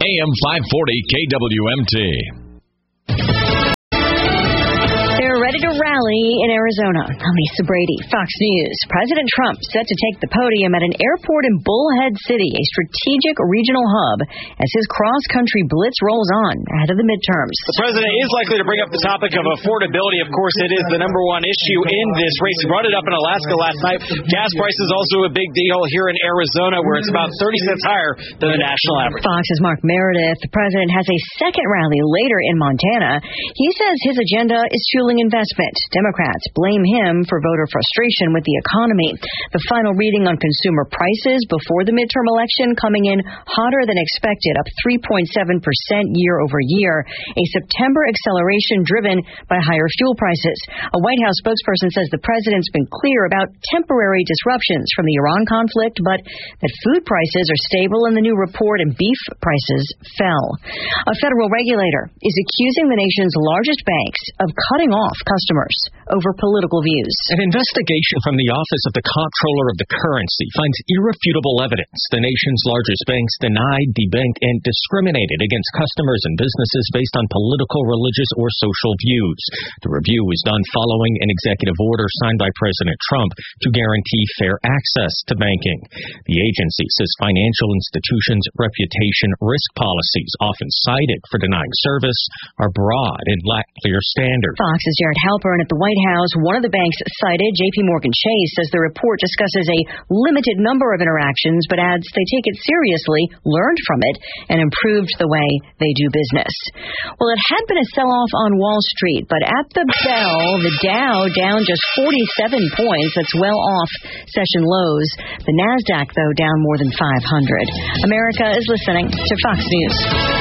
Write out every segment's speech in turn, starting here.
AM 540 KWMT. They're ready to rally in Arizona. I'm Lisa Brady, Fox News. President Trump set to take the podium at an airport in Bullhead City, a strategic regional hub, as his cross-country blitz rolls on ahead of the midterms. The president is likely to bring up the topic of affordability. Of course, it is the number one issue in this race. He brought it up in Alaska last night. Gas prices also a big deal here in Arizona, where it's about 30 cents higher than the national average. Fox's Mark Meredith. The president has a second rally later in Montana. He says his agenda is fueling investment. Democrats blame him for voter frustration with the economy. The final reading on consumer prices before the midterm election coming in hotter than expected, up 3.7% year over year. A September acceleration driven by higher fuel prices. A White House spokesperson says the president's been clear about temporary disruptions from the Iran conflict, but that food prices are stable in the new report and beef prices fell. A federal regulator is accusing the nation's largest banks of cutting off customers over political views. An investigation from the Office of the Comptroller of the Currency finds irrefutable evidence the nation's largest banks denied, debanked, and discriminated against customers and businesses based on political, religious, or social views. The review was done following an executive order signed by President Trump to guarantee fair access to banking. The agency says financial institutions' reputation risk policies, often cited for denying service, are broad and lack clear standards. Fox's Jared Halpern at the White House. One of the banks cited, JP Morgan Chase, says the report discusses a limited number of interactions, but adds they take it seriously, learned from it, and improved the way they do business. Well, it had been a sell-off on Wall Street, but at the bell, the Dow down just 47 points. That's well off session lows. The NASDAQ, though, down more than 500. America is listening to Fox News.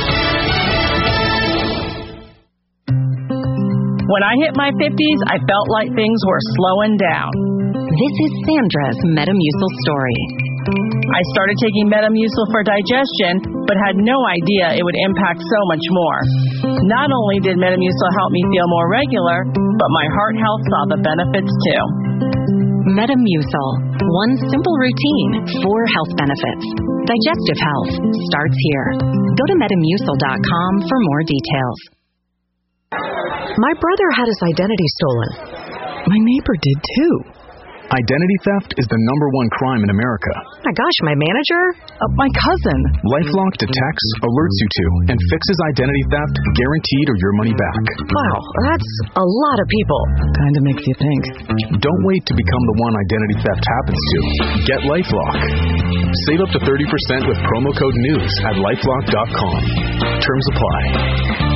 When I hit my 50s, I felt like things were slowing down. This is Sandra's Metamucil story. I started taking Metamucil for digestion, but had no idea it would impact so much more. Not only did Metamucil help me feel more regular, but my heart health saw the benefits too. Metamucil. One simple routine, 4 health benefits. Digestive health starts here. Go to Metamucil.com for more details. My brother had his identity stolen. My neighbor did too. Identity theft is the #1 crime in America. My gosh, my manager? My cousin. LifeLock detects, alerts you to, and fixes identity theft, guaranteed or your money back. Wow, that's a lot of people. Kind of makes you think. Don't wait to become the one identity theft happens to. Get LifeLock. Save up to 30% with promo code NEWS at LifeLock.com. Terms apply.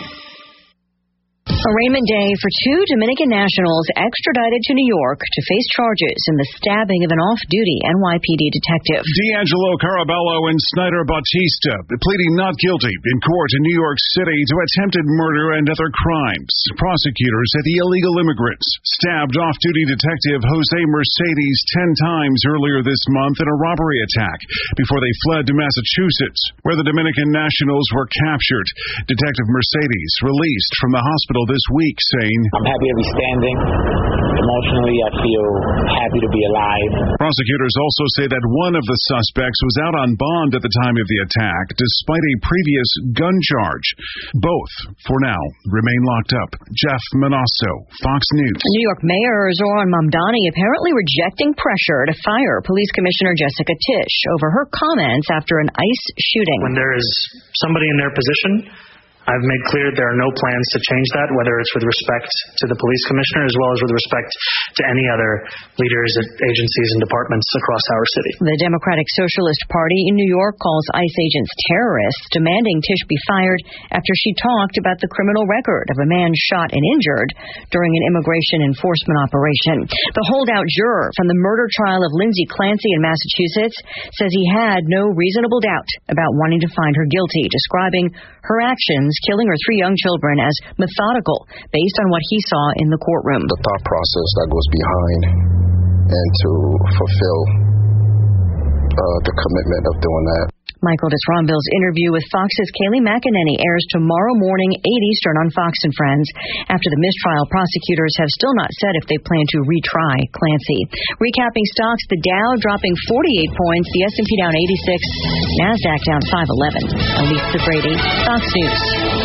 Arraignment day for 2 Dominican nationals extradited to New York to face charges in the stabbing of an off-duty NYPD detective. D'Angelo Carabello and Snyder Bautista pleading not guilty in court in New York City to attempted murder and other crimes. Prosecutors said the illegal immigrants stabbed off-duty detective Jose Mercedes 10 times earlier this month in a robbery attack before they fled to Massachusetts, where the Dominican nationals were captured. Detective Mercedes released from the hospital this week, saying, "I'm happy to be standing. Emotionally, I feel happy to be alive." Prosecutors also say that one of the suspects was out on bond at the time of the attack, despite a previous gun charge. Both, for now, remain locked up. Jeff Manasso, Fox News. New York Mayor Zohran Mamdani apparently rejecting pressure to fire Police Commissioner Jessica Tisch over her comments after an ICE shooting. When there is somebody in their position, I've made clear there are no plans to change that, whether it's with respect to the police commissioner as well as with respect to any other leaders at agencies and departments across our city. The Democratic Socialist Party in New York calls ICE agents terrorists, demanding Tisch be fired after she talked about the criminal record of a man shot and injured during an immigration enforcement operation. The holdout juror from the murder trial of Lindsay Clancy in Massachusetts says he had no reasonable doubt about wanting to find her guilty, describing her actions, killing her 3 young children, as methodical based on what he saw in the courtroom. The thought process that goes behind and to fulfill the commitment of doing that. Michael Disromville's interview with Fox's Kayleigh McEnany airs tomorrow morning, 8 Eastern on Fox and Friends. After the mistrial, prosecutors have still not said if they plan to retry Clancy. Recapping stocks, the Dow dropping 48 points, the S&P down 86, NASDAQ down 511. Elisa Brady, Fox News.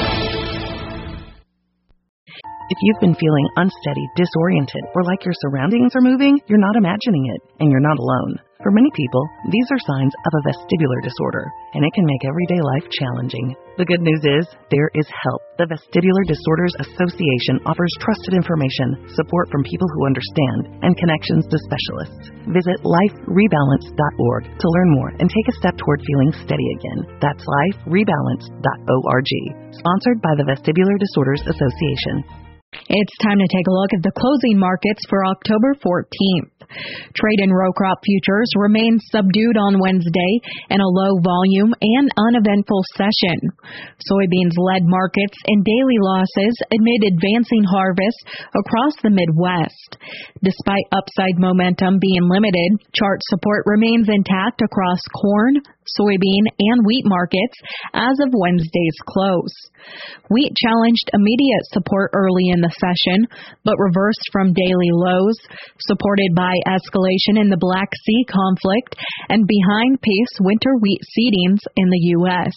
If you've been feeling unsteady, disoriented, or like your surroundings are moving, you're not imagining it, and you're not alone. For many people, these are signs of a vestibular disorder, and it can make everyday life challenging. The good news is, there is help. The Vestibular Disorders Association offers trusted information, support from people who understand, and connections to specialists. Visit liferebalance.org to learn more and take a step toward feeling steady again. That's liferebalance.org. Sponsored by the Vestibular Disorders Association. It's time to take a look at the closing markets for October 14th. Trade in row crop futures remained subdued on Wednesday in a low volume and uneventful session. Soybeans led markets in daily losses amid advancing harvests across the Midwest. Despite upside momentum being limited, chart support remains intact across corn, soybean, and wheat markets as of Wednesday's close. Wheat challenged immediate support early in the session, but reversed from daily lows, supported by escalation in the Black Sea conflict and behind-pace winter wheat seedings in the U.S.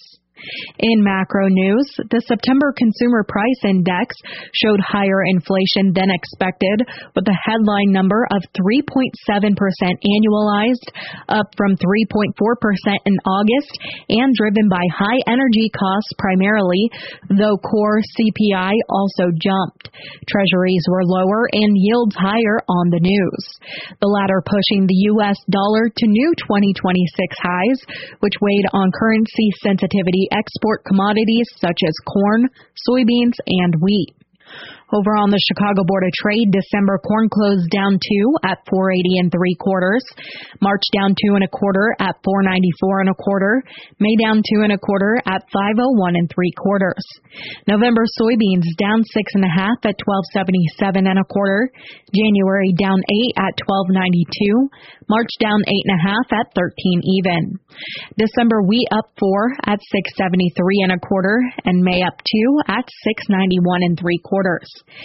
In macro news, the September Consumer Price Index showed higher inflation than expected, with a headline number of 3.7% annualized, up from 3.4% in August, and driven by high energy costs primarily, though core CPI also jumped. Treasuries were lower and yields higher on the news, the latter pushing the U.S. dollar to new 2026 highs, which weighed on currency sensitivity export commodities such as corn, soybeans, and wheat. Over on the Chicago Board of Trade, December corn closed down 2 at $4.80 3/4. March down 2 1/4 at $4.94 1/4. May down 2 1/4 at $5.01 3/4. November soybeans down 6 1/2 at $12.77 1/4. January down 8 at $12.92. March down 8 1/2 at 13 even. December wheat up 4 at $6.73 1/4, and May up 2 at $6.91 3/4.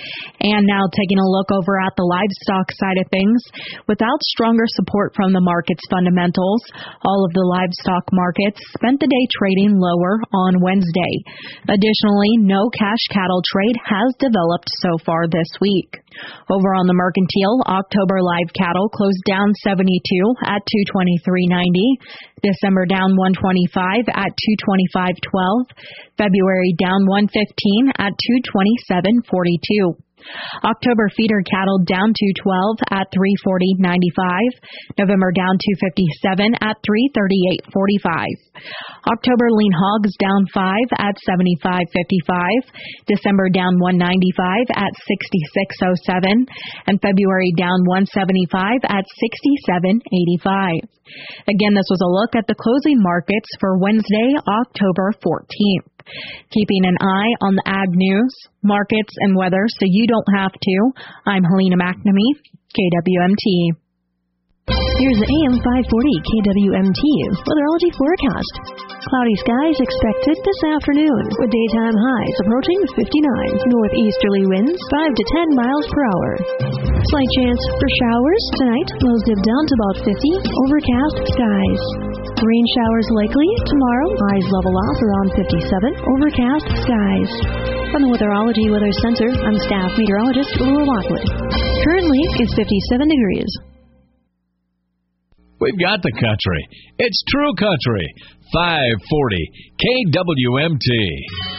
And now taking a look over at the livestock side of things. Without stronger support from the market's fundamentals, all of the livestock markets spent the day trading lower on Wednesday. Additionally, no cash cattle trade has developed so far this week. Over on the mercantile, October live cattle closed down 72 at $223.90. December down 125 at $225.12. February down 115 at $227.42. October feeder cattle down 212 at $340.95. November down 257 at $338.45. October lean hogs down 5 at $75.55. December down 195 at $66.07. And February down 175 at $67.85. Again, this was a look at the closing markets for Wednesday, October 14th. Keeping an eye on the ag news, markets, and weather so you don't have to. I'm Helena McNamee, KWMT. Here's the AM 540 KWMT weatherology forecast. Cloudy skies expected this afternoon, with daytime highs approaching 59. Northeasterly winds 5 to 10 miles per hour. Slight chance for showers tonight. Lows dip down to about 50. Overcast skies. Rain showers likely tomorrow. Highs level off around 57. Overcast skies. From the Weatherology Weather Center, I'm staff meteorologist Laura Lockwood. Currently, it's 57 degrees. We've got the country. It's true country. 540 KWMT.